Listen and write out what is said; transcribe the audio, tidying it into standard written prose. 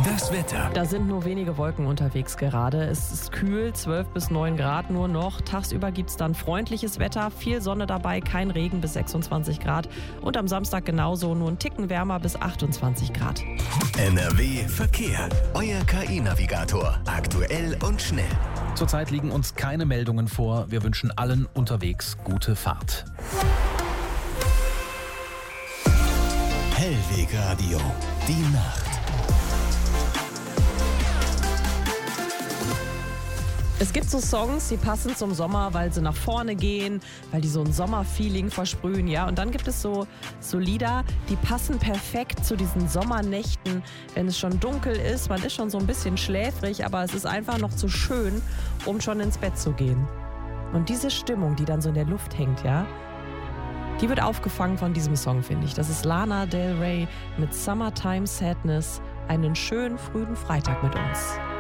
Das Wetter. Da sind nur wenige Wolken unterwegs gerade. Es ist kühl, 12 bis 9 Grad nur noch. Tagsüber gibt es dann freundliches Wetter, viel Sonne dabei, kein Regen bis 26 Grad. Und am Samstag genauso, nur ein Ticken wärmer bis 28 Grad. NRW Verkehr. Euer KI-Navigator. Aktuell und schnell. Zurzeit liegen uns keine Meldungen vor. Wir wünschen allen unterwegs gute Fahrt. Hellwegradio. Die Nacht. Es gibt so Songs, die passen zum Sommer, weil sie nach vorne gehen, weil die so ein Sommerfeeling versprühen, ja. Und dann gibt es so Lieder, die passen perfekt zu diesen Sommernächten, wenn es schon dunkel ist, man ist schon so ein bisschen schläfrig, aber es ist einfach noch zu schön, um schon ins Bett zu gehen. Und diese Stimmung, die dann so in der Luft hängt, ja, die wird aufgefangen von diesem Song, finde ich. Das ist Lana Del Rey mit Summertime Sadness. Einen schönen frühen Freitag mit uns.